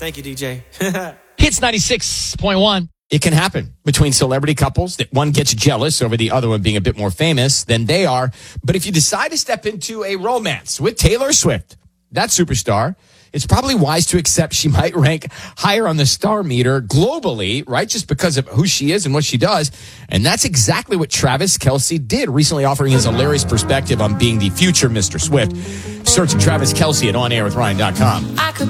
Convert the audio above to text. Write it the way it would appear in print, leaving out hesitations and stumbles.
Thank you, DJ. Hits 96.1. It can happen between celebrity couples that one gets jealous over the other one being a bit more famous than they are. But if you decide to step into a romance with Taylor Swift, that superstar, it's probably wise to accept she might rank higher on the star meter globally, right? Just because of who she is and what she does. And that's exactly what Travis Kelce did, recently offering his hilarious perspective on being the future Mr. Swift. Search Travis Kelce at OnAirWithRyan.com.